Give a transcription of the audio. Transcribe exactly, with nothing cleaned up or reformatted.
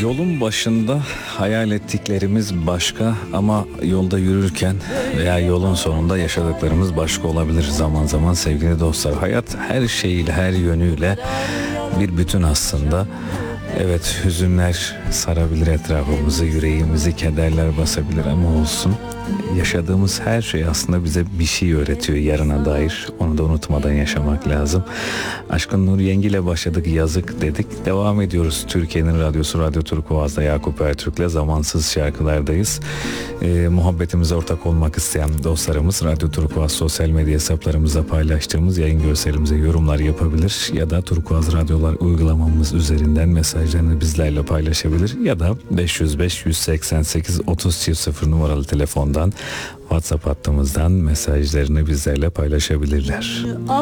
Yolun başında hayal ettiklerimiz başka ama yolda yürürken veya yolun sonunda yaşadıklarımız başka olabilir zaman zaman sevgili dostlar. Hayat her şeyiyle, her yönüyle bir bütün aslında. Evet, hüzünler sarabilir etrafımızı, yüreğimizi, kederler basabilir ama olsun. Yaşadığımız her şey aslında bize bir şey öğretiyor yarına dair. Onu da unutmadan yaşamak lazım. Aşkın Nur Yengi ile başladık, yazık dedik. Devam ediyoruz. Türkiye'nin radyosu Radyo Turkuaz'da Yakup Ertürk'le zamansız şarkılardayız. Ee, muhabbetimize ortak olmak isteyen dostlarımız Radyo Turkuaz sosyal medya hesaplarımızda paylaştığımız yayın görselimize yorumlar yapabilir ya da Turkuaz Radyolar uygulamamız üzerinden mesajlarını bizlerle paylaşabilir ya da beş yüz beş yüz seksen sekiz otuz sıfır numaralı telefondan WhatsApp hattımızdan mesajlarını bizlerle paylaşabilirler.